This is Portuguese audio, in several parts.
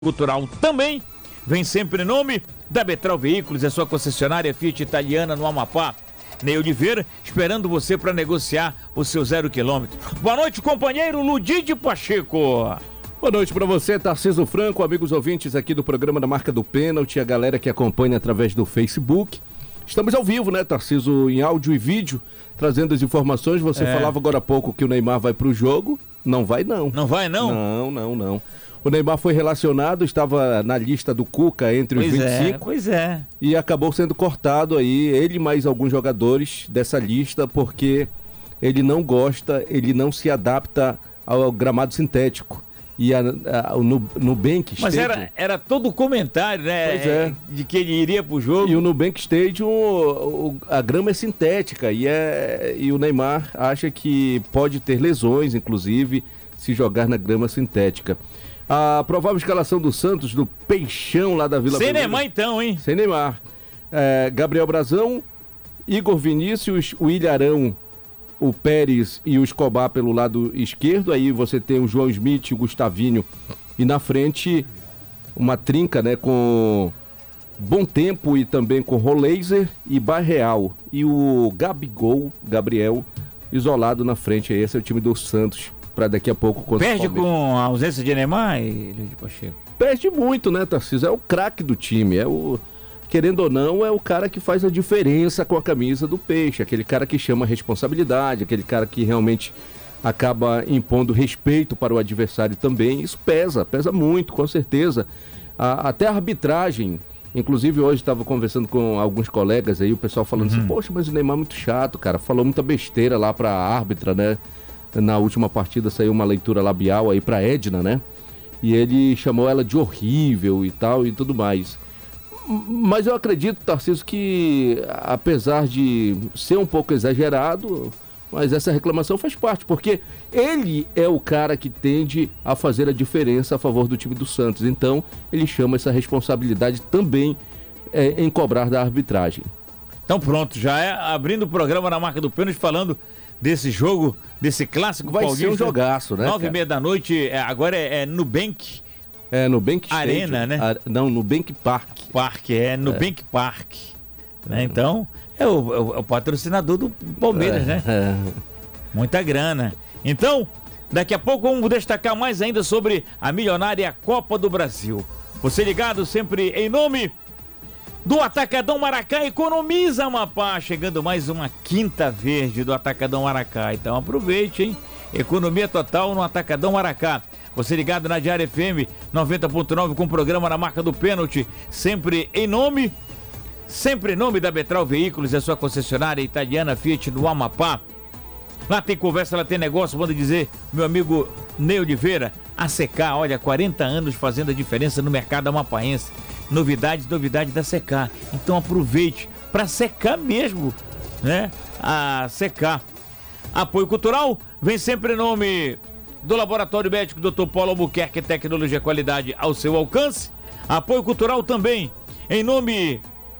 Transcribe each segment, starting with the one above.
Cultural também vem sempre em nome da Betral Veículos, é sua concessionária Fiat italiana no Amapá. Ney Oliveira, esperando você para negociar o seu 0 km. Boa noite, companheiro Ludide Pacheco. Boa noite para você, Tarciso Franco, amigos ouvintes aqui do programa da Marca do Pênalti, a galera que acompanha através do Facebook. Estamos ao vivo, né, Tarciso, em áudio e vídeo, trazendo as informações. Você falava agora há pouco que o Neymar vai para o jogo. Não vai, não. Não vai, não? Não. O Neymar foi relacionado, estava na lista do Cuca entre os 25. Pois é. E acabou sendo cortado aí, ele e mais alguns jogadores dessa lista, porque ele não gosta, ele não se adapta ao gramado sintético. E o Nubank Stadium... Mas era todo o comentário, né? Pois é. De que ele iria pro jogo. E o Nubank Stadium, a grama é sintética e o Neymar acha que pode ter lesões, inclusive, se jogar na grama sintética. A provável escalação do Santos, do Peixão lá da Vila Sem Belmiro. Neymar então, hein? Sem Neymar. Gabriel Brazão, Igor Vinícius, o Ilharão, o Pérez e o Escobar pelo lado esquerdo. Aí você tem o João Smith, o Gustavinho. E na frente, uma trinca, né, com Bom Tempo e também com Roleiser e Barreal. E o Gabriel, isolado na frente. Esse é o time do Santos para daqui a pouco contra Perde o Palmeiras. com a ausência de Neymar, Luiz Pacheco? Perde muito, né, Tarcísio? É o craque do time, querendo ou não, é o cara que faz a diferença com a camisa do Peixe, aquele cara que chama a responsabilidade, aquele cara que realmente acaba impondo respeito para o adversário também. Isso pesa muito, com certeza. Até a arbitragem, inclusive hoje estava conversando com alguns colegas aí, o pessoal falando assim, poxa, mas o Neymar é muito chato, cara, falou muita besteira lá para a árbitra, né? Na última partida saiu uma leitura labial aí pra Edna, né? E ele chamou ela de horrível e tal e tudo mais. Mas eu acredito, Tarcísio, que apesar de ser um pouco exagerado, mas essa reclamação faz parte, porque ele é o cara que tende a fazer a diferença a favor do time do Santos. Então, ele chama essa responsabilidade também em cobrar da arbitragem. Então pronto, já abrindo o programa na Marca do Pênalti, falando desse jogo, desse clássico vai paulista. Vai ser um jogaço, né? 9h30 da noite, agora é Nubank. É Nubank Arena, Stadium, né? Não, Nubank Park. Nubank Park. Né? Então, é o patrocinador do Palmeiras, né? Muita grana. Então, daqui a pouco vamos destacar mais ainda sobre a milionária Copa do Brasil. Você ligado sempre em nome do Atacadão Maracá, economiza Amapá, chegando mais uma quinta verde do Atacadão Maracá. Então aproveite, hein? Economia total no Atacadão Maracá. Você ligado na Diária FM 90.9 com o programa na Marca do Pênalti, sempre em nome da Betral Veículos, é sua concessionária italiana Fiat no Amapá. Lá tem conversa, lá tem negócio, manda dizer, meu amigo Ney Oliveira, a Secar, olha, 40 anos fazendo a diferença no mercado amapaense. Novidade da Secar. Então aproveite para secar mesmo, né? A Secar. Apoio cultural vem sempre em nome do Laboratório Médico Dr. Paulo Albuquerque, tecnologia e qualidade ao seu alcance. Apoio cultural também em nome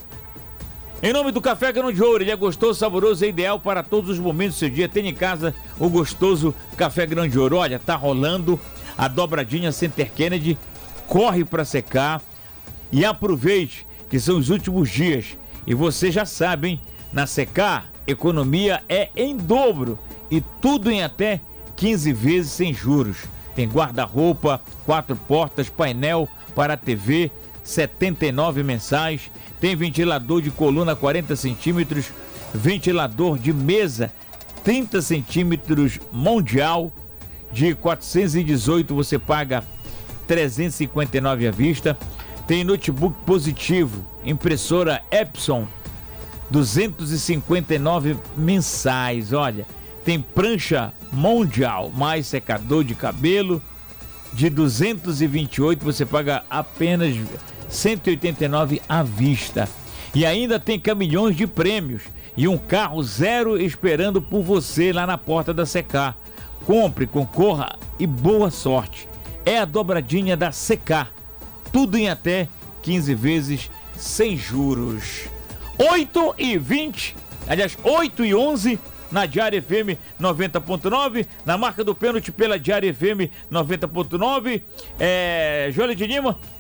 do Café Grão de Ouro. Ele é gostoso, saboroso e ideal para todos os momentos do seu dia. Tem em casa o gostoso Café Grão de Ouro. Olha, tá rolando a dobradinha Center Kennedy. Corre para secar e aproveite que são os últimos dias. E você já sabe, hein? Na Secar, economia é em dobro e tudo em até 15 vezes sem juros. Tem guarda-roupa, 4 portas, painel para a TV, 79 mensais. Tem ventilador de coluna 40 centímetros, ventilador de mesa 30 centímetros mundial. De 418 você paga 359 à vista. Tem notebook positivo, impressora Epson, 259 mensais, olha. Tem prancha mundial, mais secador de cabelo, de 228 você paga apenas 189 à vista. E ainda tem caminhões de prêmios e um carro zero esperando por você lá na porta da Secar. Compre, concorra e boa sorte. É a dobradinha da Secar. Tudo em até 15 vezes sem juros. 8h20, aliás, 8h11, na Diária FM 90.9, na marca do pênalti pela Diária FM 90.9. Joelho de Lima,